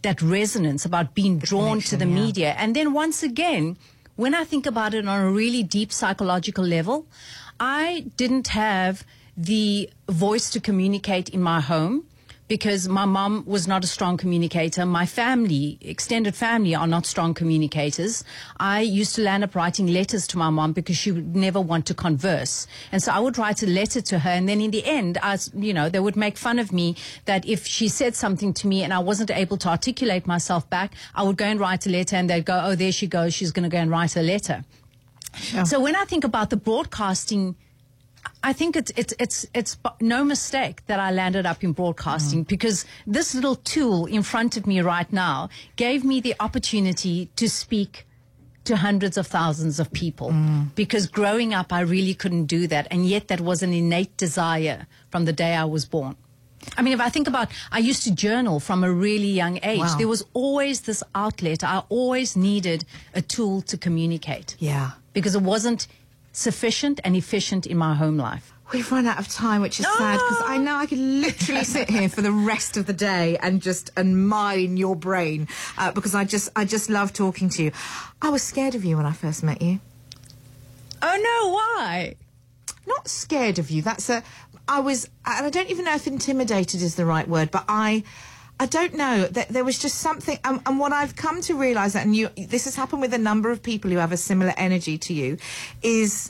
that resonance, about being drawn to the media. And then once again, when I think about it on a really deep psychological level, I didn't have the voice to communicate in my home, because my mom was not a strong communicator. My family, extended family, are not strong communicators. I used to land up writing letters to my mom because she would never want to converse. And so I would write a letter to her, and then in the end, they would make fun of me that if she said something to me and I wasn't able to articulate myself back, I would go and write a letter, and they'd go, oh, there she goes, she's going to go and write a letter. Yeah. So when I think about the broadcasting, I think it's no mistake that I landed up in broadcasting, because this little tool in front of me right now gave me the opportunity to speak to hundreds of thousands of people, because growing up I really couldn't do that, and yet that was an innate desire from the day I was born. I mean, if I think about, I used to journal from a really young age. Wow. There was always this outlet. I always needed a tool to communicate. Yeah. Because it wasn't sufficient and efficient in my home life. We've run out of time, which is sad, because I know I could literally sit here for the rest of the day and mine your brain, because I just love talking to you. I was scared of you when I first met you. Oh no, why? Not scared of you. I don't even know if intimidated is the right word, but I don't know, there was just something, and what I've come to realise, and this has happened with a number of people who have a similar energy to you, is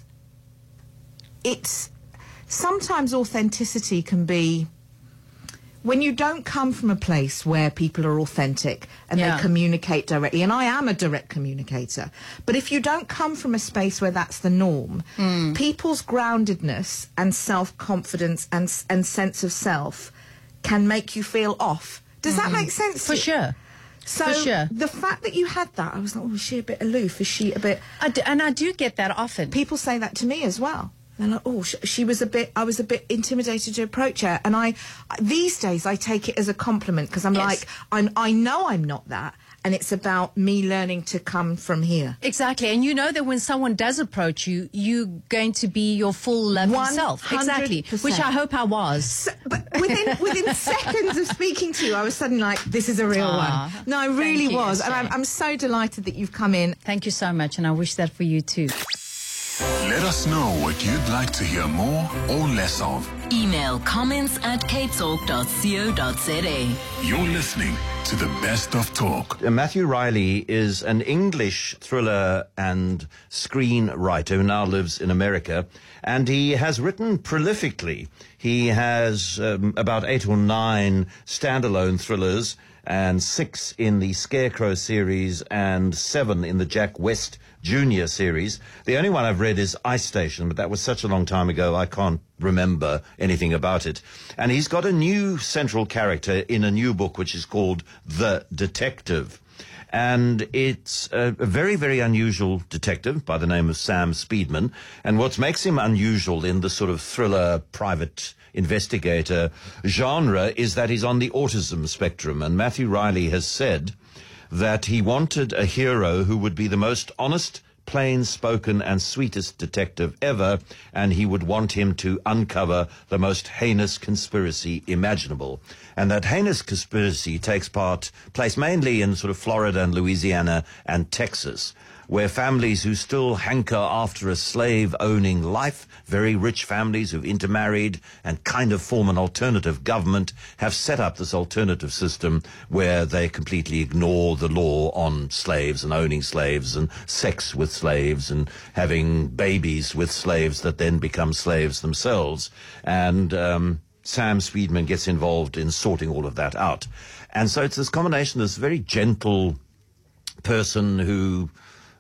it's sometimes authenticity can be, when you don't come from a place where people are authentic and they communicate directly, and I am a direct communicator, but if you don't come from a space where that's the norm, people's groundedness and self-confidence and sense of self can make you feel off. Does that make sense? For sure. So for sure. The fact that you had that, I was like, oh, is she a bit aloof? Is she a bit... I do get that often. People say that to me as well. They're like, oh, I was a bit intimidated to approach her. And these days I take it as a compliment, because I'm like, I know I'm not that. And it's about me learning to come from here. Exactly. And you know that when someone does approach you, you're going to be your full loving self. Exactly. Which I hope I was. So, but within seconds of speaking to you, I was suddenly like, this is a real one. No, I really was. And I'm so delighted that you've come in. Thank you so much. And I wish that for you too. Let us know what you'd like to hear more or less of. Email comments@capetalk.co.za. You're listening to the Best of Talk. Matthew Riley is an English thriller and screenwriter who now lives in America, and he has written prolifically. He has about 8 or 9 standalone thrillers, and 6 in the Scarecrow series and 7 in the Jack West Jr. series. The only one I've read is Ice Station, but that was such a long time ago I can't remember anything about it. And he's got a new central character in a new book which is called The Detective. And it's a very, very unusual detective by the name of Sam Speedman. And what makes him unusual in the sort of thriller, private investigator genre is that he's on the autism spectrum. And Matthew Riley has said that he wanted a hero who would be the most honest, plain-spoken and sweetest detective ever, and he would want him to uncover the most heinous conspiracy imaginable. And that heinous conspiracy takes place mainly in sort of Florida and Louisiana and Texas, where families who still hanker after a slave-owning life, very rich families who've intermarried and kind of form an alternative government, have set up this alternative system where they completely ignore the law on slaves and owning slaves and sex with slaves and having babies with slaves that then become slaves themselves. And Sam Speedman gets involved in sorting all of that out. And so it's this combination, this very gentle person who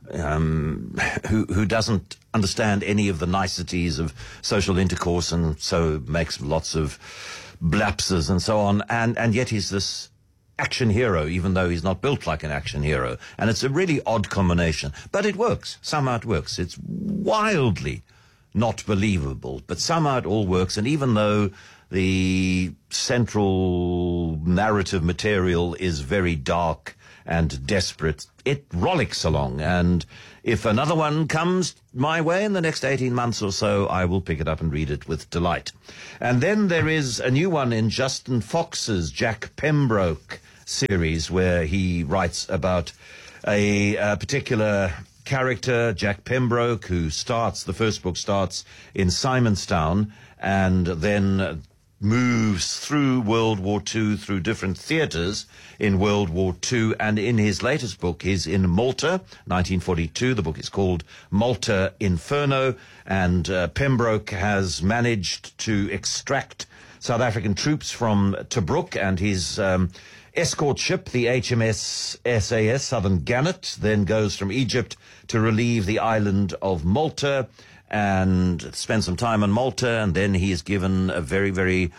doesn't understand any of the niceties of social intercourse and so makes lots of lapses and so on, and yet he's this action hero, even though he's not built like an action hero. And it's a really odd combination, but it works. Somehow it works. It's wildly not believable, but somehow it all works. And even though the central narrative material is very dark and desperate, it rollicks along. And if another one comes my way in the next 18 months or so, I will pick it up and read it with delight. And then there is a new one in Justin Fox's Jack Pembroke series where he writes about a particular character, Jack Pembroke, who the first book starts in Simonstown and then moves through World War II, through different theatres in World War II, and in his latest book he's in Malta, 1942. The book is called Malta Inferno, and Pembroke has managed to extract South African troops from Tobruk, and his escort ship, the HMS SAS Southern Gannet, then goes from Egypt to relieve the island of Malta and spend some time on Malta, and then he is given a very, very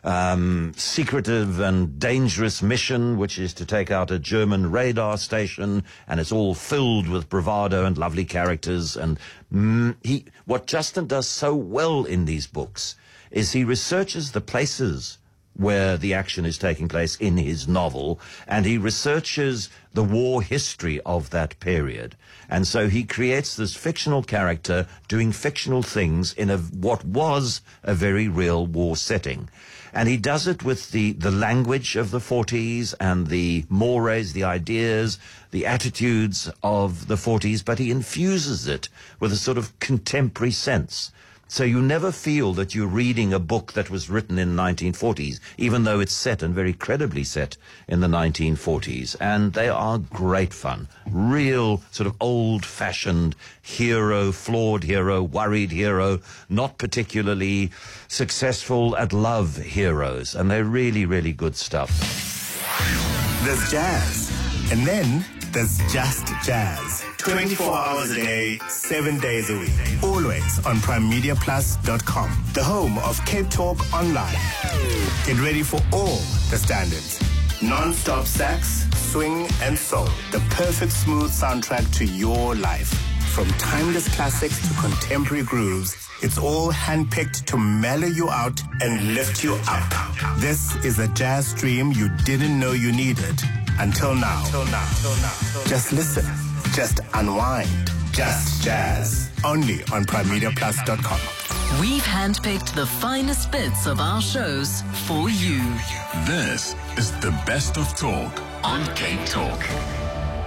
secretive and dangerous mission, which is to take out a German radar station, and it's all filled with bravado and lovely characters. And what Justin does so well in these books is he researches the places where the action is taking place in his novel, and he researches the war history of that period. And so he creates this fictional character doing fictional things in what was a very real war setting. And he does it with the language of the 40s and the mores, the ideas, the attitudes of the 40s, but he infuses it with a sort of contemporary sense. So you never feel that you're reading a book that was written in the 1940s, even though it's set, and very credibly set, in the 1940s. And they are great fun. Real sort of old-fashioned hero, flawed hero, worried hero, not particularly successful at love heroes. And they're really, really good stuff. There's jazz. And then there's just jazz. 24 hours a day, 7 days a week. Always on primemediaplus.com, the home of Cape Talk Online. Get ready for all the standards. Non-stop sax, swing, and soul. The perfect smooth soundtrack to your life. From timeless classics to contemporary grooves, it's all handpicked to mellow you out and lift you up. This is a jazz stream you didn't know you needed until now. Just listen. Just unwind. Just jazz. Only on primemediaplus.com. We've handpicked the finest bits of our shows for you. This is the best of talk on Cape Talk.